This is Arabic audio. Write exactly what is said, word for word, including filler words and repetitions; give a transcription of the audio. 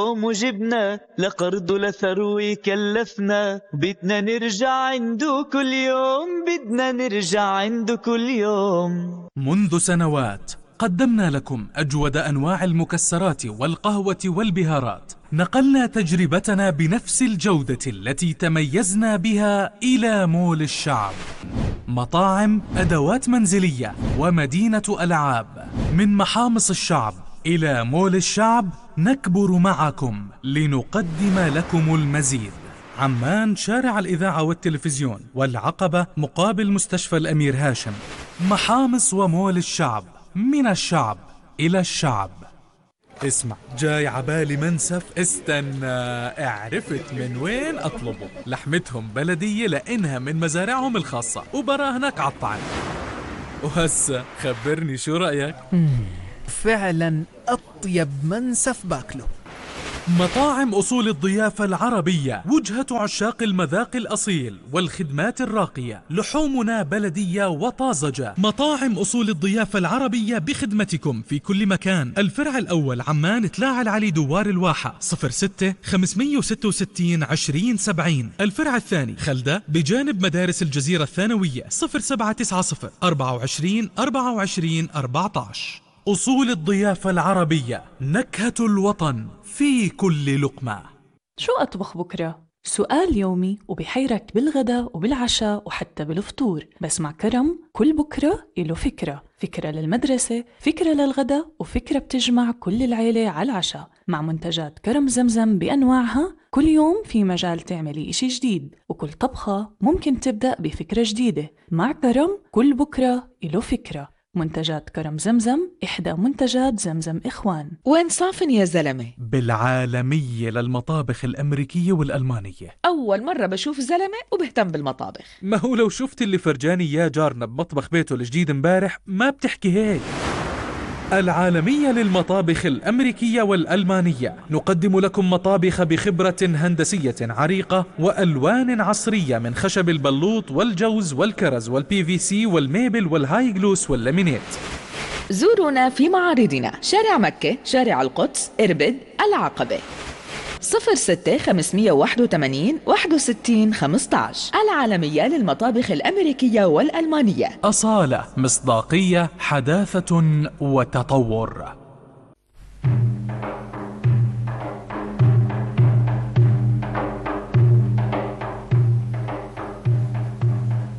وجبنا لقرض لثروي كلفنا، بدنا نرجع عنده كل يوم، بدنا نرجع عنده كل يوم. منذ سنوات قدمنا لكم أجود أنواع المكسرات والقهوة والبهارات، نقلنا تجربتنا بنفس الجودة التي تميزنا بها إلى مول الشعب. مطاعم، أدوات منزلية ومدينة ألعاب، من محامص الشعب إلى مول الشعب نكبر معكم لنقدم لكم المزيد. عمان، شارع الإذاعة والتلفزيون، والعقبة مقابل مستشفى الأمير هاشم. محامص ومول الشعب، من الشعب إلى الشعب. اسمع، جاي عبالي منسف، استنى، اعرفت من وين أطلبه. لحمتهم بلدية لأنها من مزارعهم الخاصة وبراهنك عالطعم. وهسه خبرني شو رأيك؟ فعلا أطيب منسف باكله. مطاعم أصول الضيافة العربية، وجهة عشاق المذاق الأصيل والخدمات الراقية، لحومنا بلدية وطازجة. مطاعم أصول الضيافة العربية بخدمتكم في كل مكان. الفرع الأول عمان، تلاعة العلي دوار الواحة، صفر ستة خمسمية وستة وستين عشرين سبعين. الفرع الثاني خلدة بجانب مدارس الجزيرة الثانوية، صفر سبعة تسعة صفر أربعة وعشرين أربعة وعشرين أربعة عشر. أصول الضيافة العربية، نكهة الوطن في كل لقمة. شو أطبخ بكرة؟ سؤال يومي وبحيرك بالغداء وبالعشاء وحتى بالفطور، بس مع كرم كل بكرة إله فكرة. فكرة للمدرسة، فكرة للغداء، وفكرة بتجمع كل العيلة على العشاء. مع منتجات كرم زمزم بأنواعها، كل يوم في مجال تعملي إشي جديد، وكل طبخة ممكن تبدأ بفكرة جديدة. مع كرم كل بكرة إله فكرة. منتجات كرم زمزم، إحدى منتجات زمزم إخوان. وين صافن يا زلمة؟ بالعالمية للمطابخ الأمريكية والألمانية. أول مرة بشوف زلمة وبهتم بالمطابخ. ما هو لو شفت اللي فرجاني يا جارنا بمطبخ بيته الجديد امبارح ما بتحكي هيك. العالمية للمطابخ الأمريكية والألمانية، نقدم لكم مطابخ بخبرة هندسية عريقة وألوان عصرية من خشب البلوط والجوز والكرز والبي في سي والميبل والهاي جلوس واللامينيت. زورونا في معارضنا: شارع مكة، شارع القدس، إربد، العقبة. صفر ستة خمسمية وواحد وثمانين واحد وستين خمسة عشر. العالمية للمطابخ الأمريكية والألمانية. أصالة، مصداقية، حداثة وتطور.